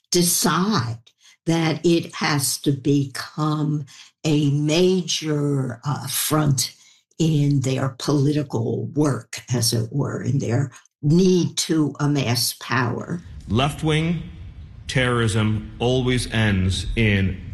decide that it has to become a major front in their political work, as it were, in their need to amass power. Left-wing terrorism always ends in